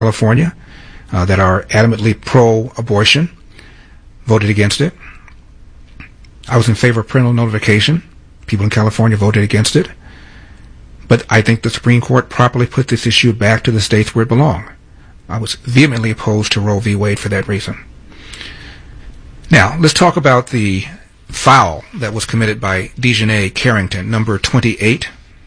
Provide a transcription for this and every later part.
California that are adamantly pro-abortion voted against it. I was in favor of parental notification. People in California voted against it. But I think the Supreme Court properly put this issue back to the states where it belonged. I was vehemently opposed to Roe v. Wade for that reason. Now, let's talk about the foul that was committed by DeJohnay Carrington, number 28.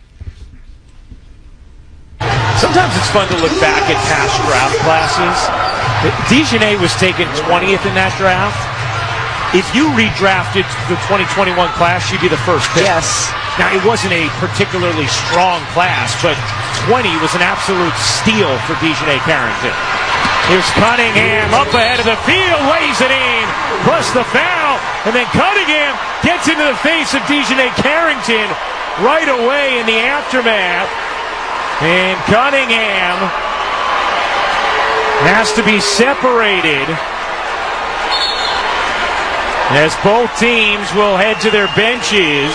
Sometimes it's fun to look back at past draft classes. DeJohnay was taken 20th in that draft. If you redrafted the 2021 class, she'd be the first pick. Yes. Now, it wasn't a particularly strong class, but 20 was an absolute steal for DeJohnay Carrington. Here's Cunningham up ahead of the field, lays it in, plus the foul, and then Cunningham gets into the face of DeJohnay Carrington right away in the aftermath. And Cunningham has to be separated as both teams will head to their benches.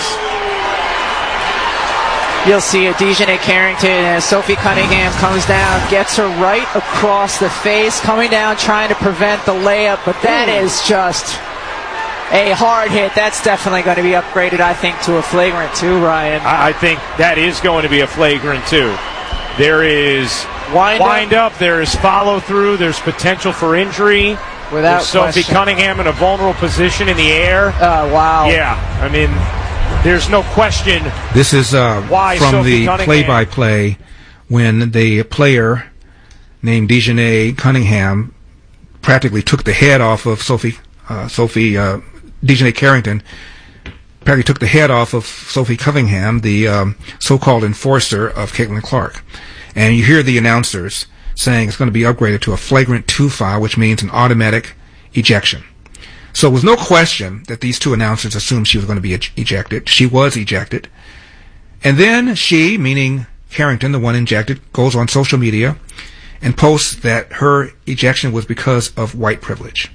You'll see a DeJohnay Carrington as Sophie Cunningham comes down, gets her right across the face, coming down trying to prevent the layup, but that is just a hard hit. That's definitely going to be upgraded, I think, to a flagrant 2, Ryan. I think that is going to be a flagrant 2. There is wind up, there is follow through, there's potential for injury. Without Sophie Cunningham in a vulnerable position in the air. Wow. Yeah, I mean, there's no question. This is from Sophie the Cunningham. play-by-play when the player named DeJohnay Cunningham practically took the head off of DeJohnay Carrington. Practically took the head off of Sophie Cunningham, the so-called enforcer of Caitlin Clark. And you hear the announcers saying it's going to be upgraded to a flagrant 2 foul, which means an automatic ejection. So it was no question that these two announcers assumed she was going to be ejected. She was ejected. And then she, meaning Carrington, the one ejected, goes on social media and posts that her ejection was because of white privilege.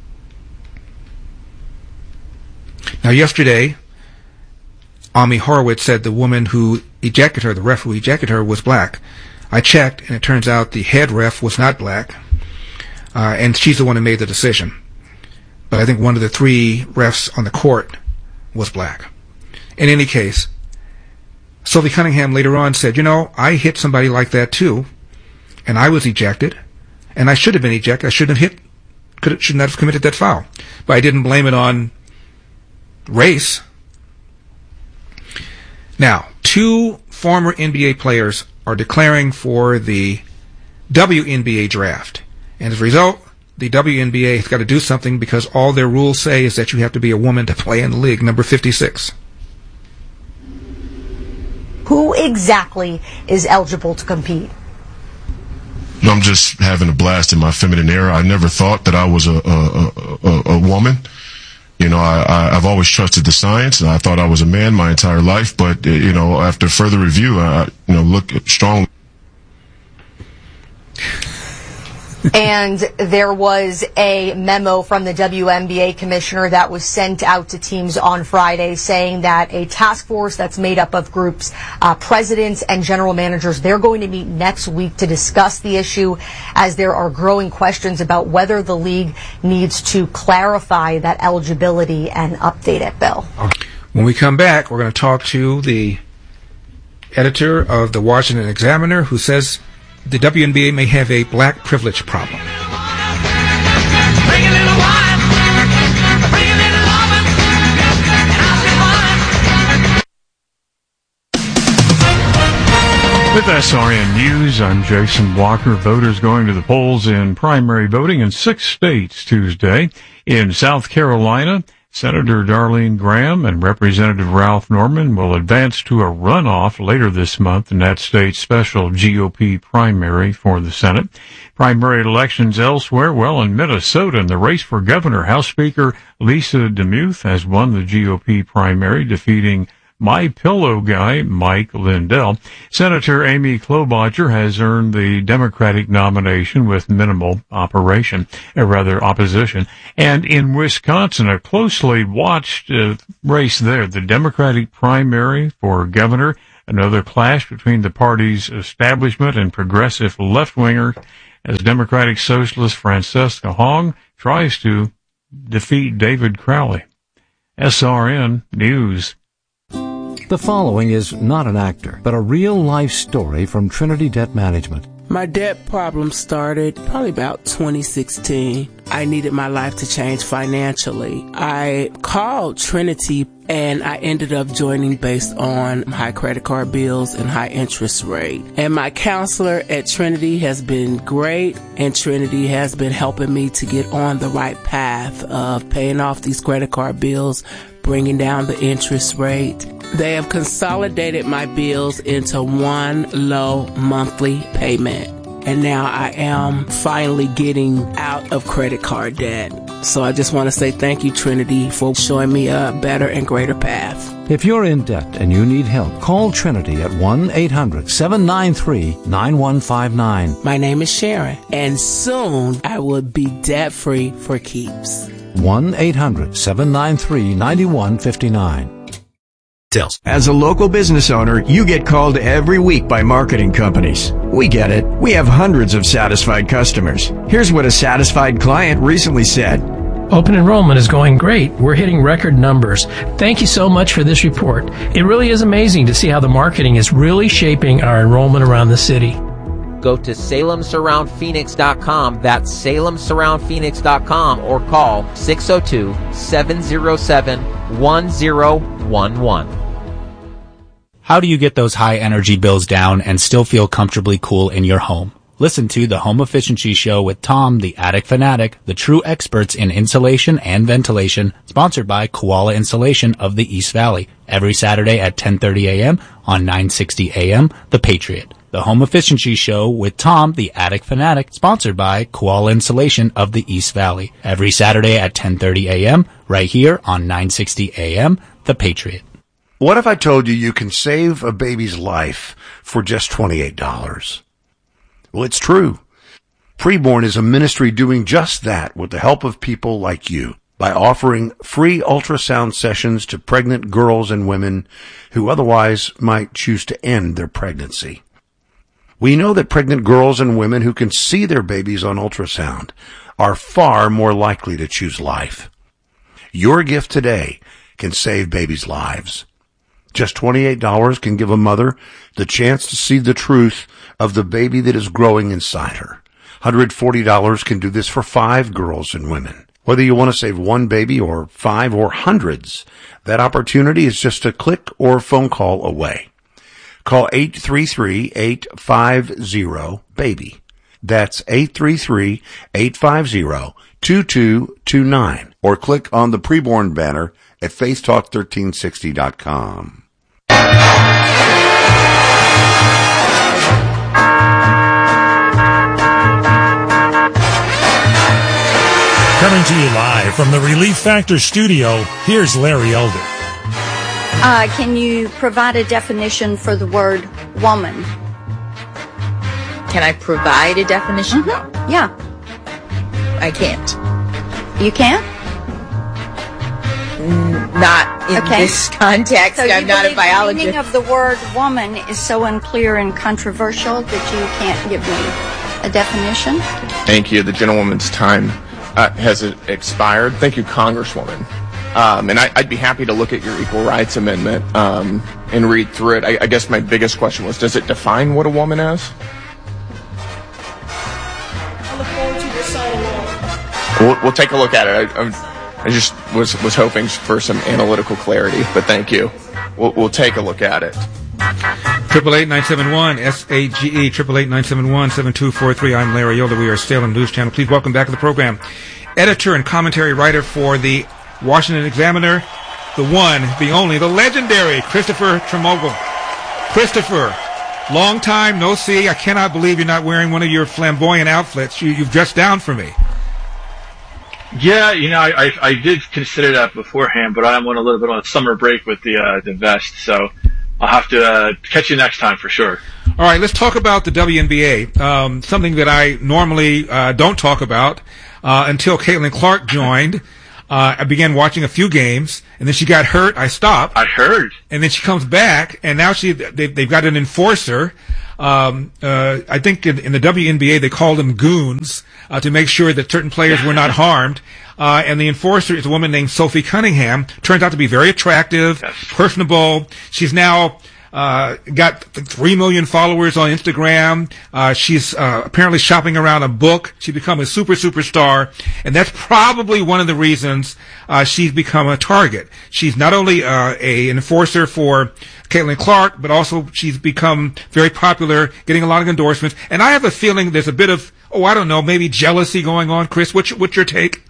Now, yesterday, Ami Horowitz said the woman who ejected her, the ref who ejected her, was black. I checked, and it turns out the head ref was not black, and she's the one who made the decision. But I think one of the 3 refs on the court was black. In any case, Sophie Cunningham later on said, I hit somebody like that too, and I was ejected, and I should have been ejected. I should not have committed that foul. But I didn't blame it on race. Now, 2 former NBA players are declaring for the WNBA draft. And as a result, the WNBA has got to do something because all their rules say is that you have to be a woman to play in the league, number 56. Who exactly is eligible to compete? I'm just having a blast in my feminine era. I never thought that I was a woman. I've always trusted the science, and I thought I was a man my entire life. But after further review, I look strong. And there was a memo from the WNBA commissioner that was sent out to teams on Friday saying that a task force that's made up of groups, presidents and general managers, they're going to meet next week to discuss the issue as there are growing questions about whether the league needs to clarify that eligibility and update it, Bill. When we come back, we're going to talk to the editor of the Washington Examiner who says the WNBA may have a black privilege problem. With SRN News, I'm Jason Walker. Voters going to the polls in primary voting in 6 states Tuesday. In South Carolina, Senator Darlene Graham and Representative Ralph Norman will advance to a runoff later this month in that state's special GOP primary for the Senate. Primary elections elsewhere, in Minnesota, in the race for governor, House Speaker Lisa DeMuth has won the GOP primary, defeating My Pillow guy, Mike Lindell. Senator Amy Klobuchar has earned the Democratic nomination with minimal opposition. And in Wisconsin, a closely watched race there, the Democratic primary for governor, another clash between the party's establishment and progressive left-winger as Democratic Socialist Francesca Hong tries to defeat David Crowley. SRN News. The following is not an actor, but a real-life story from Trinity Debt Management. My debt problem started probably about 2016. I needed my life to change financially. I called Trinity and I ended up joining based on high credit card bills and high interest rate. And my counselor at Trinity has been great, and Trinity has been helping me to get on the right path of paying off these credit card bills, bringing down the interest rate. They have consolidated my bills into one low monthly payment. And now I am finally getting out of credit card debt. So I just want to say thank you, Trinity, for showing me a better and greater path. If you're in debt and you need help, call Trinity at 1-800-793-9159. My name is Sharon, and soon I will be debt-free for keeps. 1-800-793-9159. As a local business owner, you get called every week by marketing companies. We get it. We have hundreds of satisfied customers. Here's what a satisfied client recently said. Open enrollment is going great. We're hitting record numbers. Thank you so much for this report. It really is amazing to see how the marketing is really shaping our enrollment around the city. Go to SalemSurroundPhoenix.com. That's SalemSurroundPhoenix.com, or call 602-707-1011. How do you get those high energy bills down and still feel comfortably cool in your home? Listen to the Home Efficiency Show with Tom, the Attic Fanatic, the true experts in insulation and ventilation, sponsored by Koala Insulation of the East Valley, every Saturday at 10:30 a.m. on 960 a.m. The Patriot. The Home Efficiency Show with Tom, the Attic Fanatic, sponsored by Koala Insulation of the East Valley, every Saturday at 10:30 a.m. right here on 960 a.m. The Patriot. What if I told you you can save a baby's life for just $28? Well, it's true. Preborn is a ministry doing just that with the help of people like you by offering free ultrasound sessions to pregnant girls and women who otherwise might choose to end their pregnancy. We know that pregnant girls and women who can see their babies on ultrasound are far more likely to choose life. Your gift today can save babies' lives. Just $28 can give a mother the chance to see the truth of the baby that is growing inside her. $140 can do this for 5 girls and women. Whether you want to save one baby or 5 or hundreds, that opportunity is just a click or phone call away. Call 833-850-BABY. That's 833-850-2229. Or click on the Preborn banner at faithtalk1360.com. Coming to you live from the Relief Factor studio, here's Larry Elder. Can you provide a definition for the word woman? Can I provide a definition? Mm-hmm. Yeah. I can't. You can't? Not in this context. So I'm not a biologist. The meaning of the word woman is so unclear and controversial that you can't give me a definition? Thank you. The gentlewoman's time has expired. Thank you, Congresswoman. And I'd be happy to look at your Equal Rights Amendment and read through it. I guess my biggest question was, does it define what a woman is? I look forward to your side. We'll take a look at it. I just was hoping for some analytical clarity, but thank you. We'll take a look at it. 888-971-SAGE, 888-971-7243. I'm Larry Elder. We are Salem News Channel. Please welcome back to the program editor and commentary writer for the Washington Examiner, the one, the only, the legendary Christopher Tremogle. Christopher, long time no see. I cannot believe you're not wearing one of your flamboyant outfits. You've dressed down for me. Yeah, I did consider that beforehand, but I'm on a little bit on a summer break with the vest, so I'll have to catch you next time for sure. All right, let's talk about the WNBA, something that I normally don't talk about until Caitlin Clark joined. I began watching a few games, and then she got hurt. I stopped. I heard. And then she comes back, and now they've got an enforcer. I think in the WNBA they call them goons to make sure that certain players were not harmed. And the enforcer is a woman named Sophie Cunningham. Turns out to be very attractive, personable. She's now got 3 million followers on Instagram. She's apparently shopping around a book. She's become a superstar, and that's probably one of the reasons she's become a target. She's not only an enforcer for Caitlin Clark, but also she's become very popular, getting a lot of endorsements. And I have a feeling there's a bit of, maybe jealousy going on. Chris, what's your take?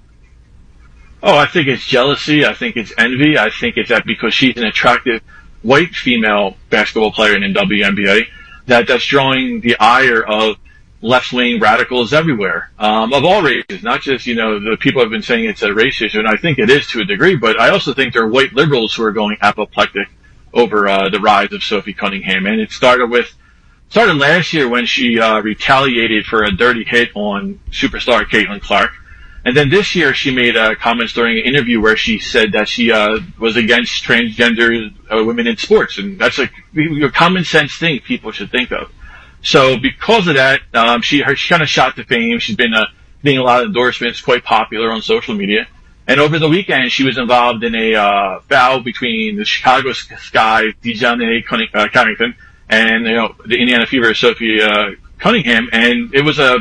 Oh, I think it's jealousy. I think it's envy. I think it's that because she's an attractive white female basketball player in the WNBA, that's drawing the ire of left-wing radicals everywhere, of all races, not just, the people have been saying it's a race issue, and I think it is to a degree, but I also think there are white liberals who are going apoplectic over the rise of Sophie Cunningham. And it started last year when she retaliated for a dirty hit on superstar Caitlin Clark. And then this year, she made comments during an interview where she said that she was against transgender women in sports, and that's a common sense thing people should think of. So because of that, she kind of shot to fame. She's been getting a lot of endorsements, quite popular on social media. And over the weekend, she was involved in a foul between the Chicago Sky, DeJounte Carrington, and the Indiana Fever, Sophie Cunningham, and it was a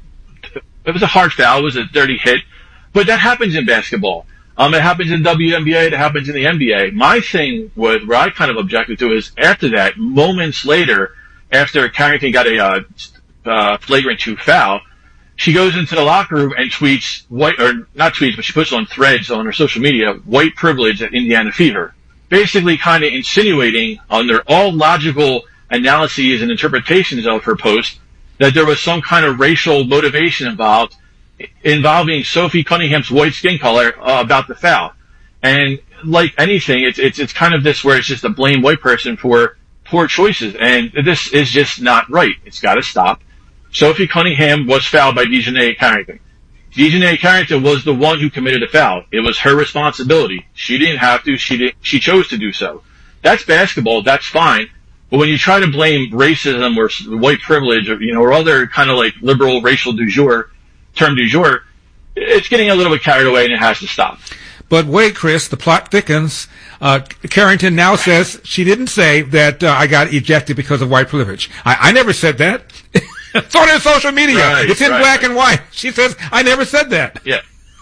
hard foul. It was a dirty hit. But that happens in basketball. It happens in WNBA. It happens in the NBA. My thing where I kind of objected to is after that, moments later, after Carrington got a flagrant 2 foul, she goes into the locker room and tweets but she puts on threads on her social media, white privilege at Indiana Fever. Basically kind of insinuating under all logical analyses and interpretations of her post that there was some kind of racial motivation involving Sophie Cunningham's white skin color about the foul. And like anything, it's kind of this where it's just a blame white person for poor choices. And this is just not right. It's got to stop. Sophie Cunningham was fouled by DeJounte Carrington. DeJounte Carrington was the one who committed the foul. It was her responsibility. She didn't have to. She chose to do so. That's basketball. That's fine. But when you try to blame racism or white privilege or other kind of like liberal racial term du jour, it's getting a little bit carried away and it has to stop. But wait, Chris, the plot thickens. Carrington now says she didn't say that I got ejected because of white privilege. I never said that. It's on her social media. Right, it's in black and white. She says, I never said that. Yeah.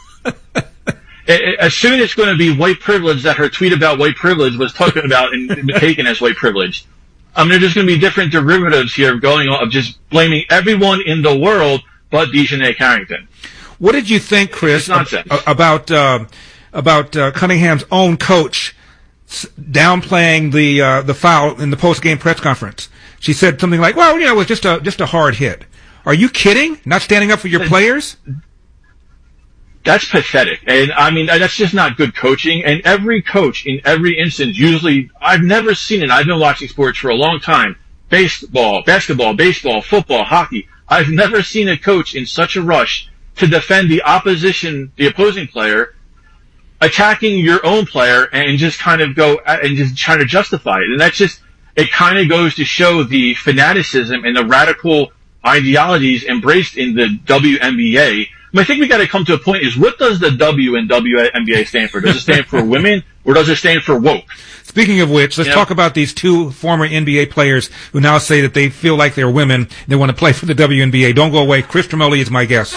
As soon as it's going to be white privilege that her tweet about white privilege was talking about and taken as white privilege. There's just going to be different derivatives here going on of just blaming everyone in the world but DeJounte Carrington. What did you think, Chris, about Cunningham's own coach downplaying the foul in the post-game press conference? She said something like, "Well, it was just a hard hit." Are you kidding? Not standing up for your players? That's pathetic. And that's just not good coaching. And every coach in every instance, usually, I've never seen it. I've been watching sports for a long time. Baseball, basketball, football, hockey. I've never seen a coach in such a rush to defend the opposing player, attacking your own player and just kind of go and just trying to justify it. And that's just, it kind of goes to show the fanaticism and the radical ideologies embraced in the WNBA. I think we got to come to a point is what does the W in WNBA stand for? Does it stand for women or does it stand for woke? Speaking of which, let's talk about these 2 former NBA players who now say that they feel like they're women. They want to play for the WNBA. Don't go away. Chris Tremoli is my guest.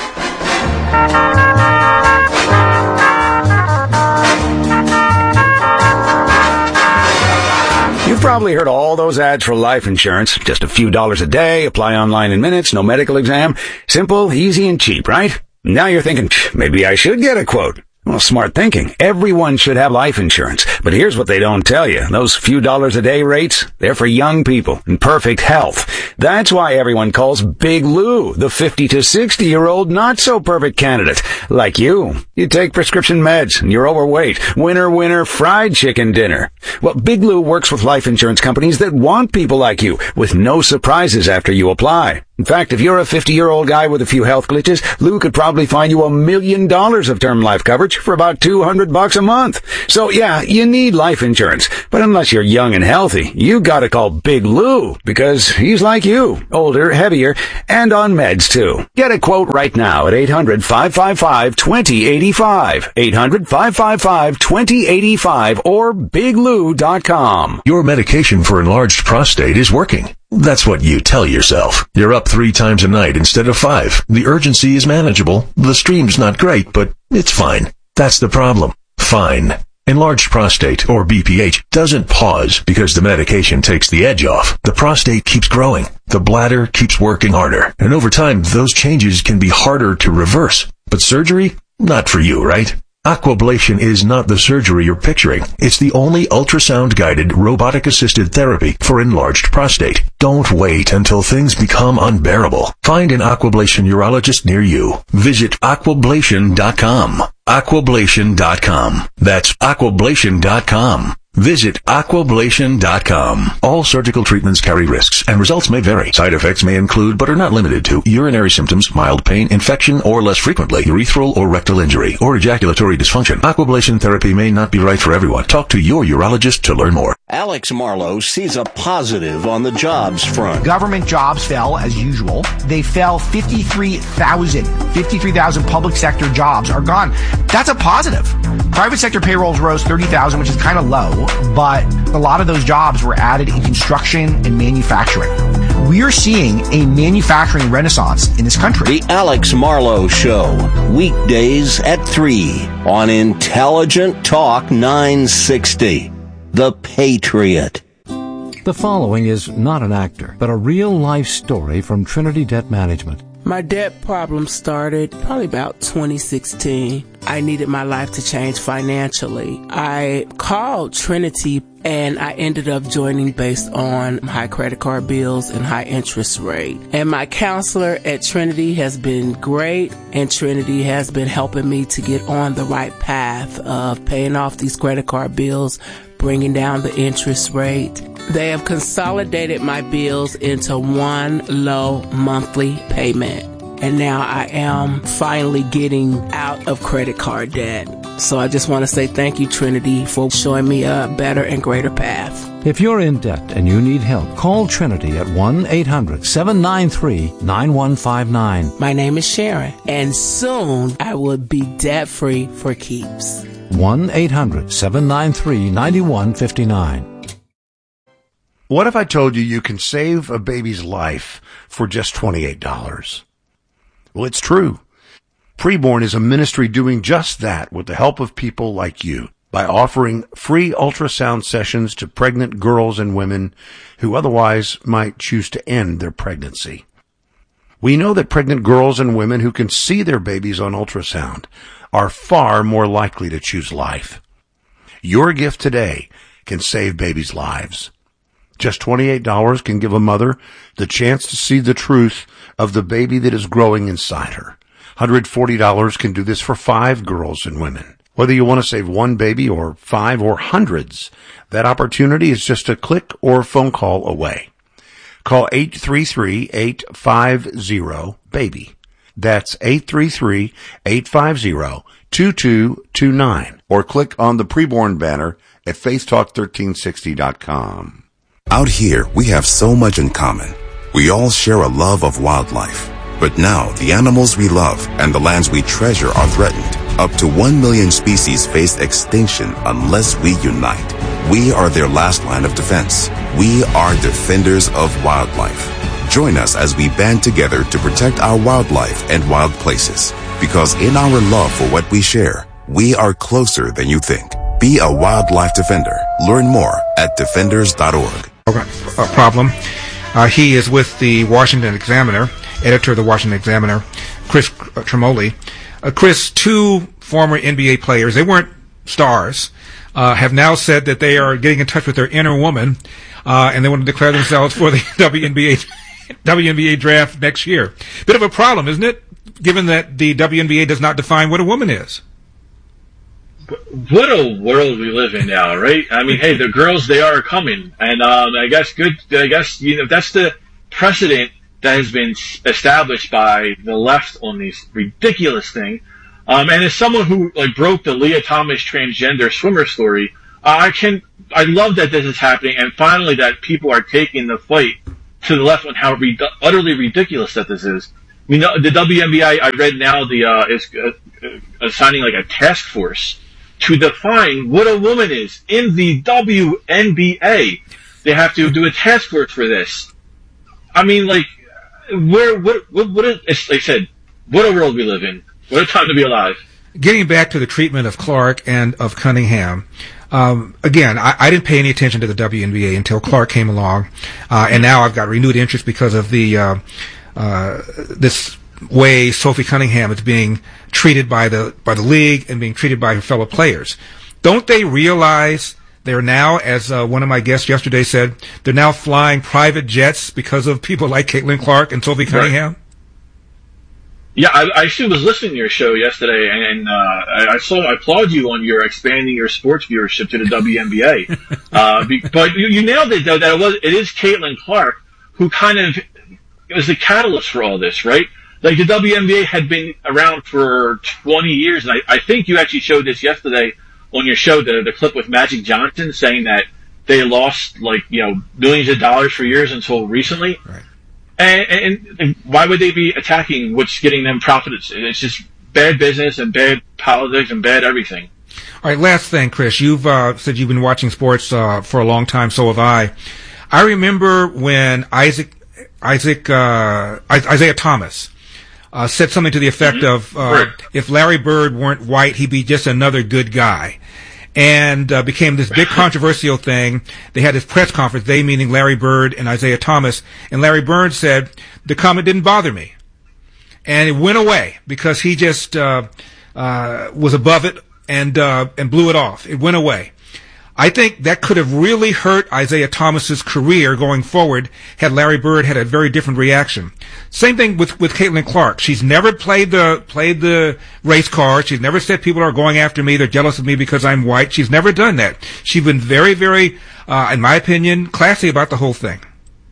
You've probably heard all those ads for life insurance. Just a few dollars a day, apply online in minutes, no medical exam. Simple, easy, and cheap, right? Now you're thinking, maybe I should get a quote. Well, smart thinking. Everyone should have life insurance. But here's what they don't tell you. Those few dollars a day rates, they're for young people in perfect health. That's why everyone calls Big Lou the 50 to 60-year-old not-so-perfect candidate. Like you. You take prescription meds and you're overweight. Winner, fried chicken dinner. Well, Big Lou works with life insurance companies that want people like you with no surprises after you apply. In fact, if you're a 50-year-old guy with a few health glitches, Lou could probably find you $1 million of term life coverage for about $200 a month. So yeah, you need life insurance. But unless you're young and healthy, you gotta call Big Lou, because he's like you, older, heavier, and on meds too. Get a quote right now at 800-555-2085. 800-555-2085 or biglou.com. Your medication for enlarged prostate is working. That's what you tell yourself. You're up 3 times a night instead of 5. The urgency is manageable. The stream's not great, but it's fine. That's the problem. Fine. Enlarged prostate, or BPH, doesn't pause because the medication takes the edge off. The prostate keeps growing. The bladder keeps working harder. And over time, those changes can be harder to reverse. But surgery? Not for you, right? Aquablation is not the surgery you're picturing. It's the only ultrasound-guided, robotic-assisted therapy for enlarged prostate. Don't wait until things become unbearable. Find an Aquablation urologist near you. Visit aquablation.com. Aquablation.com. That's aquablation.com. Visit aquablation.com. All surgical treatments carry risks, and results may vary. Side effects may include, but are not limited to, urinary symptoms, mild pain, infection, or less frequently, urethral or rectal injury, or ejaculatory dysfunction. Aquablation therapy may not be right for everyone. Talk to your urologist to learn more. Alex Marlowe sees a positive on the jobs front. Government jobs fell as usual. They fell 53,000. 53,000 public sector jobs are gone. That's a positive. Private sector payrolls rose 30,000, which is kind of low, but a lot of those jobs were added in construction and manufacturing. We are seeing a manufacturing renaissance in this country. The Alex Marlowe Show, weekdays at 3 on Intelligent Talk 960. The Patriot. The following is not an actor, but a real-life story from Trinity Debt Management. My debt problem started probably about 2016. I needed my life to change financially. I called Trinity and I ended up joining based on high credit card bills and high interest rate. And my counselor at Trinity has been great, and Trinity has been helping me to get on the right path of paying off these credit card bills, bringing down the interest rate. They have consolidated my bills into one low monthly payment. And now I am finally getting out of credit card debt. So I just want to say thank you, Trinity, for showing me a better and greater path. If you're in debt and you need help, call Trinity at 1-800-793-9159. My name is Sharon, and soon I will be debt-free for keeps. 1-800-793-9159. What if I told you can save a baby's life for just $28? Well, it's true. Preborn is a ministry doing just that with the help of people like you by offering free ultrasound sessions to pregnant girls and women who otherwise might choose to end their pregnancy. We know that pregnant girls and women who can see their babies on ultrasound are far more likely to choose life. Your gift today can save babies' lives. Just $28 can give a mother the chance to see the truth of the baby that is growing inside her. $140 can do this for 5 girls and women. Whether you want to save one baby or 5 or hundreds, that opportunity is just a click or phone call away. Call 833-850-BABY. That's 833-850-2229. Or click on the Preborn banner at faithtalk1360.com. Out here, we have so much in common. We all share a love of wildlife. But now, the animals we love and the lands we treasure are threatened. Up to 1 million species face extinction unless we unite. We are their last line of defense. We are defenders of wildlife. Join us as we band together to protect our wildlife and wild places. Because in our love for what we share, we are closer than you think. Be a wildlife defender. Learn more at defenders.org. Problem. He is with the Washington Examiner, editor of the Washington Examiner, Chris Tremoli. Chris, 2 former NBA players, they weren't stars, have now said that they are getting in touch with their inner woman, and they want to declare themselves for the WNBA draft next year. Bit of a problem, isn't it? Given that the WNBA does not define what a woman is. What a world we live in now, right? I mean, hey, the girls, they are coming. And I guess, you know, that's the precedent that has been established by the left on this ridiculous thing. And as someone who broke the Leah Thomas transgender swimmer story, I love that this is happening, and finally that people are taking the fight to the left on how utterly ridiculous that this is. I mean, the WNBA, I read now, is assigning a task force to define what a woman is in the WNBA. They have to do a task force for this. I mean, what is, like I said, what a world we live in. What a time to be alive. Getting back to the treatment of Clark and of Cunningham, again, I didn't pay any attention to the WNBA until Clark came along, and now I've got renewed interest because of the this way Sophie Cunningham is being treated by the league and being treated by her fellow players. Don't they realize they're now, as one of my guests yesterday said, they're now flying private jets because of people like Caitlin Clark and Sophie Cunningham? Right. Yeah, I actually was listening to your show yesterday, and I applaud you on your expanding your sports viewership to the WNBA. But you nailed it, though, that it is Caitlin Clark who kind of was the catalyst for all this, right? Like, the WNBA had been around for 20 years, and I think you actually showed this yesterday on your show, the clip with Magic Johnson saying that they lost, millions of dollars for years until recently. Right. And why would they be attacking what's getting them profits? It's just bad business and bad politics and bad everything. All right, last thing, Chris. You've said you've been watching sports for a long time. So have I. I remember when Isaiah Thomas said something to the effect of, if Larry Bird weren't white, he'd be just another good guy. And became this big controversial thing. They had this press conference, they meaning Larry Bird and Isaiah Thomas, and Larry Bird said, the comment didn't bother me. And it went away because he just was above it and blew it off. It went away. I think that could have really hurt Isaiah Thomas's career going forward had Larry Bird had a very different reaction. Same thing with Caitlin Clark. She's never played the race card. She's never said people are going after me, they're jealous of me because I'm white. She's never done that. She's been very, very, in my opinion, classy about the whole thing.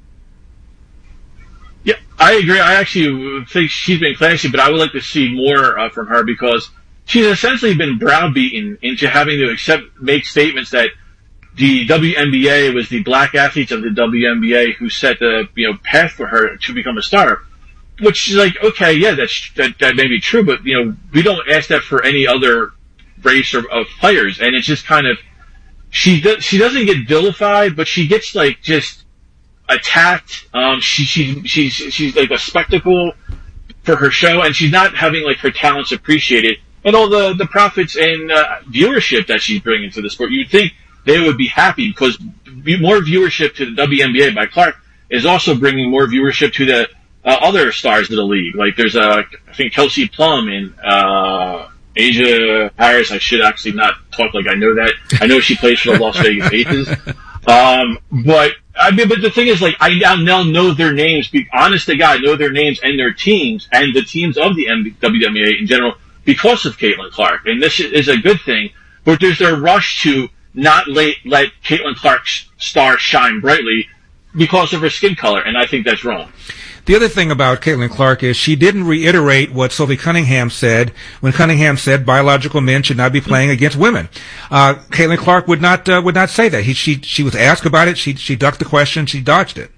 Yeah, I agree. I actually think she's been classy, but I would like to see more from her because she's essentially been browbeaten into having to make statements that the WNBA was the black athletes of the WNBA who set the path for her to become a star. Which is okay, yeah, that may be true, but we don't ask that for any other race of players, and it's just kind of she doesn't get vilified, but she gets just attacked. She's like a spectacle for her show, and she's not having her talents appreciated. And all the profits and viewership that she's bringing to the sport, you'd think they would be happy because more viewership to the WNBA by Clark is also bringing more viewership to the other stars of the league. Like there's I think Kelsey Plum and Asia Harris. I should actually not talk like I know that. I know she plays for the Las Vegas Aces. But the thing is, I now know their names. Honest to God, know their names and their teams and the teams of the WNBA in general, because of Caitlin Clark. And this is a good thing, but there's a rush to not let Caitlin Clark's star shine brightly because of her skin color, and I think that's wrong. The other thing about Caitlin Clark is she didn't reiterate what Sophie Cunningham said when Cunningham said biological men should not be playing against women. Caitlin Clark would not say that. She was asked about it. She ducked the question. She dodged it.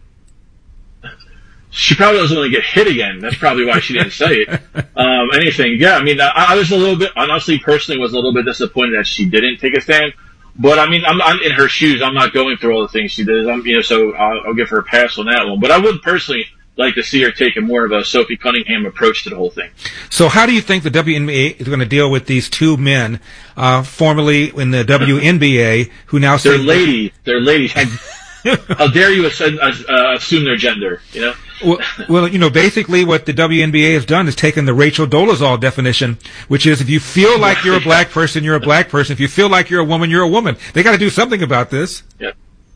She probably doesn't want to get hit again. That's probably why she didn't say it. Anything. Yeah, I mean, I was a little bit, honestly, personally, was a little bit disappointed that she didn't take a stand. But I mean, I'm in her shoes. I'm not going through all the things she does. So I'll give her a pass on that one. But I would personally like to see her take a more of a Sophie Cunningham approach to the whole thing. So how do you think the WNBA is going to deal with these two men, formerly in the WNBA, who now say they're ladies. How dare you assume their gender? Well, basically what the WNBA has done is taken the Rachel Dolezal definition, which is if you feel like you're a black person, you're a black person. If you feel like you're a woman, you're a woman. They got to do something about this. Yeah.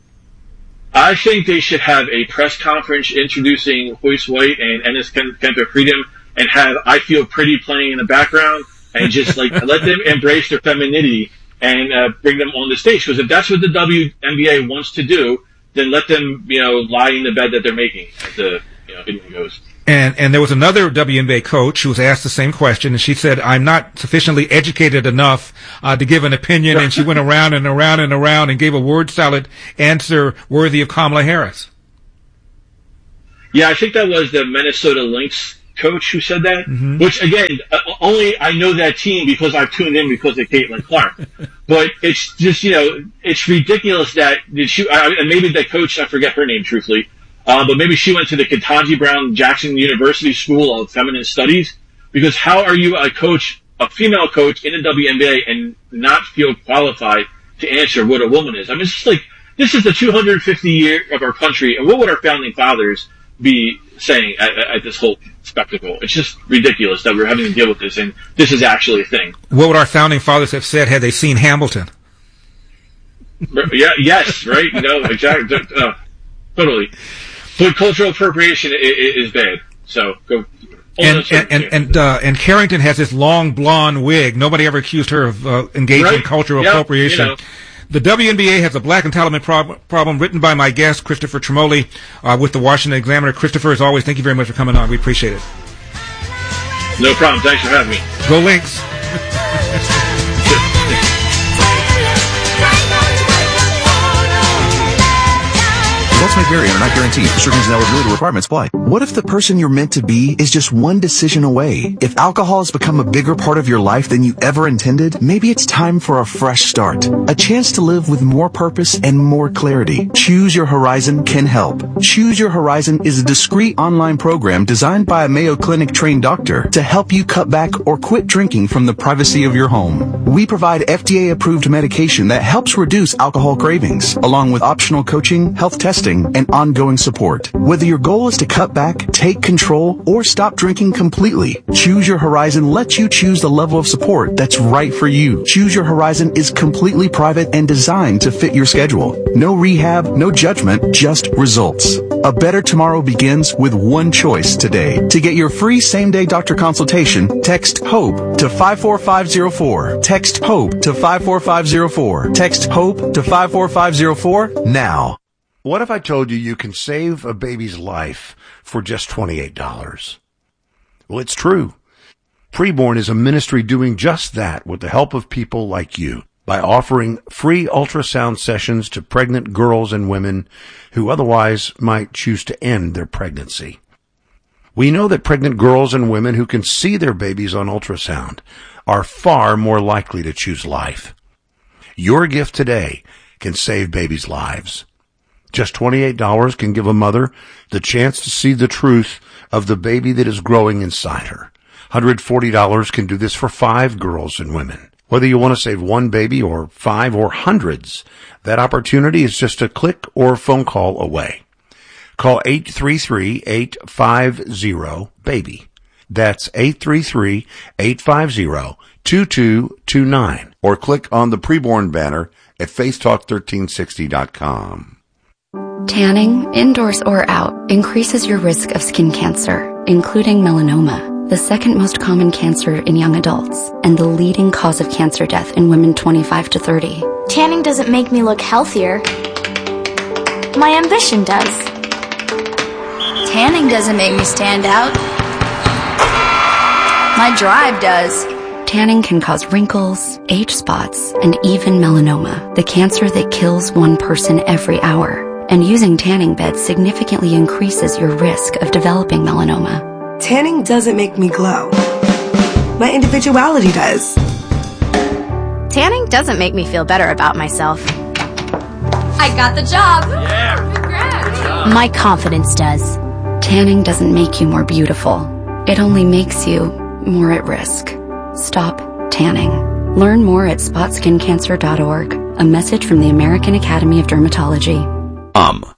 I think they should have a press conference introducing Joyce White and Enes Kanter Freedom and have I Feel Pretty playing in the background and just let them embrace their femininity and bring them on the stage. Because if that's what the WNBA wants to do, then let them, lie in the bed that they're making. opinion goes. And there was another WNBA coach who was asked the same question, and she said, "I'm not sufficiently educated enough to give an opinion." And she went around and around and around and gave a word salad answer worthy of Kamala Harris. Yeah, I think that was the Minnesota Lynx coach who said that. Mm-hmm. Which again, only I know that team because I've tuned in because of Caitlin Clark. But it's just it's ridiculous that maybe the coach, I forget her name truthfully. But maybe she went to the Ketanji Brown Jackson University School of Feminine Studies, because how are you a female coach in the WNBA and not feel qualified to answer what a woman is? I mean, it's just like, this is the 250 year of our country, and what would our founding fathers be saying at this whole spectacle? It's just ridiculous that we're having to deal with this, and this is actually a thing. What would our founding fathers have said had they seen Hamilton? Yeah, yes, right? Exactly. Totally. But cultural appropriation is bad. So go. And Carrington has this long blonde wig. Nobody ever accused her of engaging in cultural appropriation. The WNBA has a black entitlement problem, written by my guest, Christopher Tremoli, with the Washington Examiner. Christopher, as always, thank you very much for coming on. We appreciate it. No problem. Thanks for having me. Go Lynx. Results may vary and are not guaranteed. Restrictions and eligibility requirements apply. What if the person you're meant to be is just one decision away? If alcohol has become a bigger part of your life than you ever intended, maybe it's time for a fresh start. A chance to live with more purpose and more clarity. Choose Your Horizon can help. Choose Your Horizon is a discreet online program designed by a Mayo Clinic trained doctor to help you cut back or quit drinking from the privacy of your home. We provide FDA approved medication that helps reduce alcohol cravings, along with optional coaching, health testing, and ongoing support. Whether your goal is to cut back, take control, or stop drinking completely, Choose Your Horizon lets you choose the level of support that's right for you. Choose Your Horizon is completely private and designed to fit your schedule. No rehab, no judgment, just results. A better tomorrow begins with one choice today. To get your free same-day doctor consultation, text HOPE to 54504. Text HOPE to 54504. Text HOPE to 54504 now. What if I told you can save a baby's life for just $28? Well, it's true. Preborn is a ministry doing just that with the help of people like you, by offering free ultrasound sessions to pregnant girls and women who otherwise might choose to end their pregnancy. We know that pregnant girls and women who can see their babies on ultrasound are far more likely to choose life. Your gift today can save babies' lives. Just $28 can give a mother the chance to see the truth of the baby that is growing inside her. $140 can do this for 5 girls and women. Whether you want to save one baby or 5 or hundreds, that opportunity is just a click or phone call away. Call 833-850-BABY. That's 833-850-2229. Or click on the Preborn banner at facetalk1360.com. Tanning, indoors or out, increases your risk of skin cancer, including melanoma, the second most common cancer in young adults, and the leading cause of cancer death in women 25 to 30. Tanning doesn't make me look healthier. My ambition does. Tanning doesn't make me stand out. My drive does. Tanning can cause wrinkles, age spots, and even melanoma, the cancer that kills one person every hour. And using tanning beds significantly increases your risk of developing melanoma. Tanning doesn't make me glow. My individuality does. Tanning doesn't make me feel better about myself. I got the job. Yeah. Congrats. My confidence does. Tanning doesn't make you more beautiful. It only makes you more at risk. Stop tanning. Learn more at spotskincancer.org. A message from the American Academy of Dermatology.